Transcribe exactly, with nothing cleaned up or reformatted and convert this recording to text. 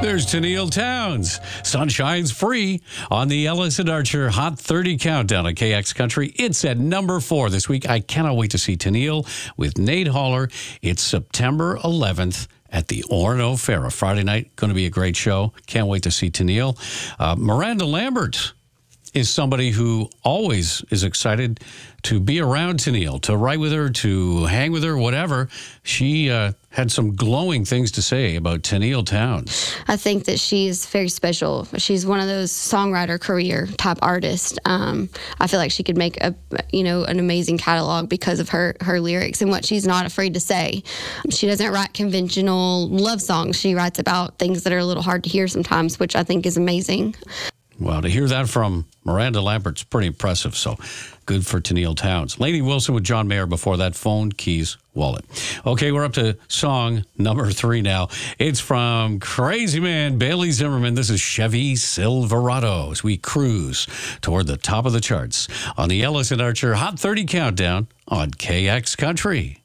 There's Tennille Townes. Sunshine's Free on the Ellis and Archer Hot thirty Countdown on K X Country. It's at number four this week. I cannot wait to see Tennille with Nate Haller. It's September eleventh at the Orono Fair. Friday night, going to be a great show. Can't wait to see Tennille. Uh, Miranda Lambert is somebody who always is excited to be around Tennille, to write with her, to hang with her, whatever. She uh, had some glowing things to say about Tennille Townes. I think that she's very special. She's one of those songwriter career type artists. Um, I feel like she could make a, you know, an amazing catalog because of her her lyrics and what she's not afraid to say. She doesn't write conventional love songs. She writes about things that are a little hard to hear sometimes, which I think is amazing. Well, to hear that from Miranda Lambert's pretty impressive, so good for Tennille Townes. Lainey Wilson with John Mayer before that. Phone, keys, wallet. Okay, we're up to song number three now. It's from Crazy Man Bailey Zimmerman. This is Chevy Silverado as we cruise toward the top of the charts on the Ellis and Archer Hot thirty Countdown on K X Country.